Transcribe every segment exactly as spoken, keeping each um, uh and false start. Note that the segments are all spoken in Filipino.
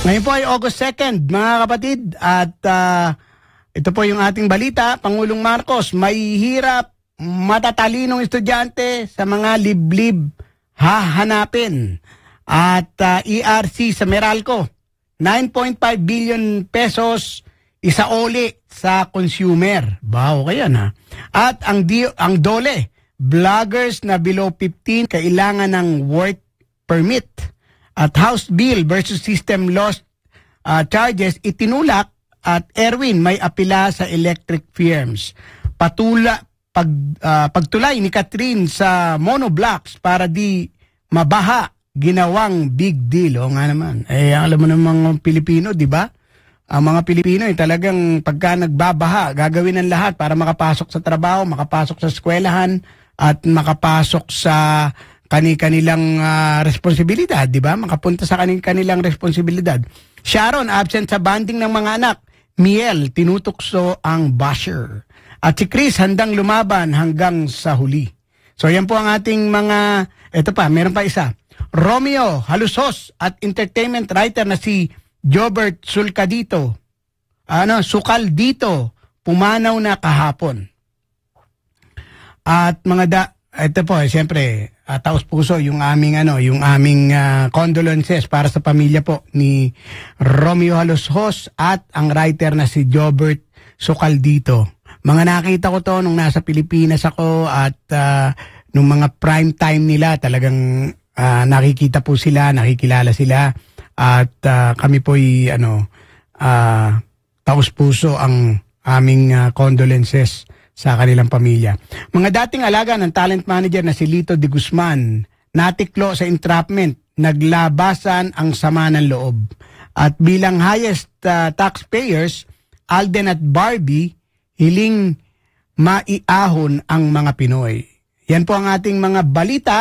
Ngayon po ay August second, mga kapatid, at uh, ito po yung ating balita. Pangulong Marcos, may hirap matatalinong estudyante sa mga liblib hahanapin. At uh, E R C sa Meralco, nine point five billion pesos isaoli sa consumer. Bawo kaya na. At ang, di, ang dole, vloggers na below fifteen kailangan ng work permit. At House Bill versus System Loss uh, charges itinulak at Erwin may apila sa electric firms. Patula pag uh, pagtulay ni Catherine sa monoblocks para di mabaha ginawang big deal. O nga naman. Eh alam mo ng mga Pilipino, di ba? Ang mga Pilipino ay talagang pagka nagbabaha, gagawin ng lahat para makapasok sa trabaho, makapasok sa eskwelahan at makapasok sa kani-kanilang uh, responsibilidad, di ba? Makapunta sa kani-kanilang responsibilidad. Sharon, absent sa banding ng mga anak. Miel, tinutukso ang basher. At si Chris, handang lumaban hanggang sa huli. So yan po ang ating mga, eto pa, meron pa isa. Romeo Halusos at entertainment writer na si Jobert Sulcadito. Ano, Sucaldito, pumanaw na kahapon. At mga da, ito po, eh, siyempre, Uh, taos puso yung aming ano, yung aming uh, condolences para sa pamilya po ni Romeo Halusos at ang writer na si Jobert Sucaldito. Mga nakita ko to nung nasa Pilipinas ako at uh, nung mga prime time nila talagang uh, nakikita po sila, nakikilala sila at uh, kami po'y ano, uh, taos puso ang aming uh, condolences sa kanilang pamilya. Mga dating alaga ng talent manager na si Lito de Guzman, natiklo sa entrapment, naglabasan ang sama ng loob. At bilang highest uh, taxpayers, Alden at Barbie, hiling maiahon ang mga Pinoy. Yan po ang ating mga balita.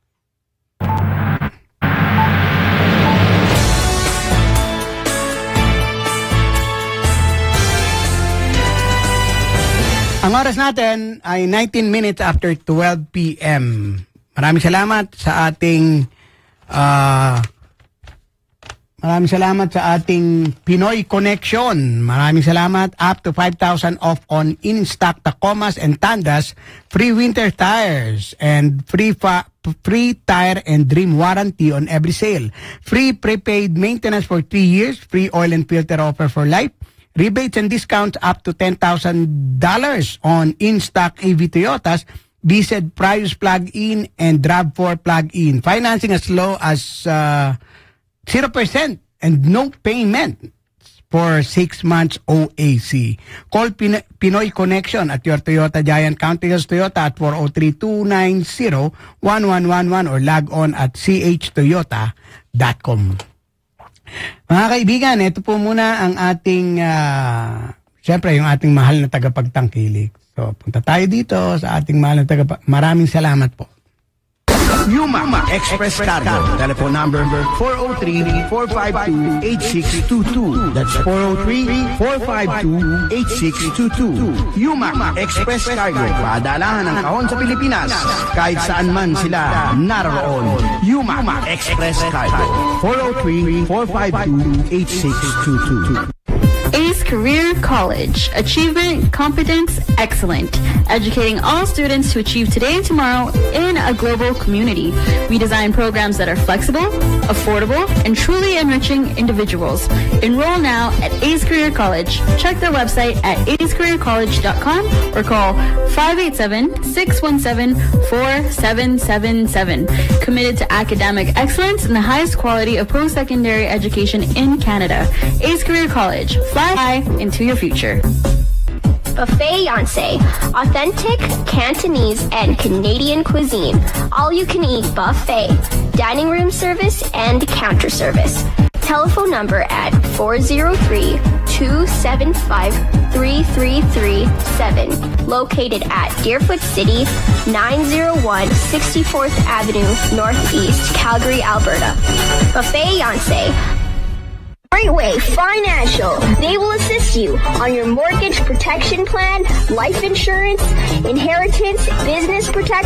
Ang oras natin ay nineteen minutes after twelve p m Maraming salamat sa ating uh, maraming salamat sa ating Pinoy Connection. Maraming salamat. Up to five thousand off on in-stock Tacomas and Tandas, free winter tires, and free fa- free tire and dream warranty on every sale. Free prepaid maintenance for three years, free oil and filter offer for life. Rebates and discounts up to ten thousand dollars on in-stock A V Toyotas, B Z Prius plug-in, and D R A V four plug-in. Financing as low as uh, zero percent and no payment for six months O A C. Call Pin- Pinoy Connection at your Toyota Giant County Hills Toyota at four oh three, two nine zero, one one one one or log on at c h toyota dot com. Mga kaibigan, ito po muna ang ating, uh, siyempre yung ating mahal na tagapagtangkilik. So, punta tayo dito sa ating mahal na tagapagtangkilik. Maraming salamat po. Yuma Express Cargo. Telephone number four oh three, four five two, eight six two two. That's four oh three, four five two, eight six two two. Yuma Express Cargo. Padalahan ng kahon sa Pilipinas. Kahit saan man sila naroon. Yuma Express Cargo. four oh three, four five two, eight six two two. Ace Career College. Achievement, competence, excellent. Educating all students to achieve today and tomorrow in a global community. We design programs that are flexible, affordable, and truly enriching individuals. Enroll now at Ace Career College. Check their website at ace career college dot com or call five eight seven, six one seven, four seven seven seven. Committed to academic excellence and the highest quality of post-secondary education in Canada. Ace Career College. Fly into your future. Buffet Yonsei, authentic Cantonese and Canadian cuisine. All you can eat buffet, dining room service and counter service. Telephone number at four oh three, two seven five, three three three seven. Located at Deerfoot City, nine oh one sixty-fourth Avenue, Northeast, Calgary, Alberta. Buffet Yonsei. Greatway Financial. They will assist you on your mortgage protection plan, life insurance, inheritance, business protection,